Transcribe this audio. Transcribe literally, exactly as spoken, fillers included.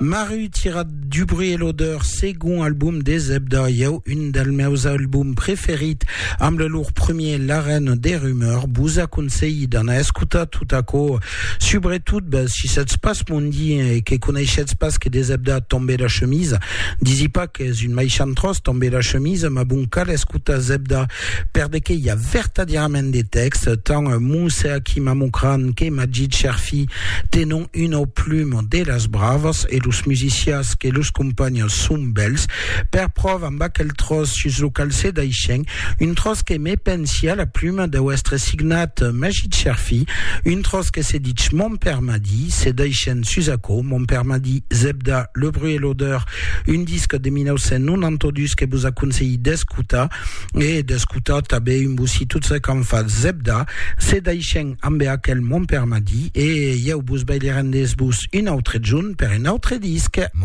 Maru tira du bruit et l'odeur, second album des Zebda, yao une del meus albums préférits, amb le lourd premier La Reine des Rumeurs, bouza conseil d'ana escuta tout à co, sobretot, bah, si ça se passe mon dit, et que connaissez pas que des Zebda tomber la chemise, disi pas que une maïchantros tomber la chemise, ma bon cal escuta Zebda, perde que y a vertadièrement des textes, tant Moussa Akima Mokran, que Majid Sherfi, tenon une aux plumes de las bravas, et los musicias que los compagnos sont belles, per preuve en bas quel tros sus local c'est d'aïchen, une tros que me pensia la plume de ouestre signat Majid Sherfi, une tros que c'est dit mon père m'a dit, c'est d'aïchen susako, mon père m'a dit Zebda, le bruit et l'odeur, une disque de mille neuf cent quatre-vingt-douze que vous a conseillé d'escuta, et d'escuta tabe une boussi toute ce qu'on fait Zebda, c'est d'aïchen ambe quel mon père m'a dit, et y'a au bous baileren des bous une autre june per une autre disque.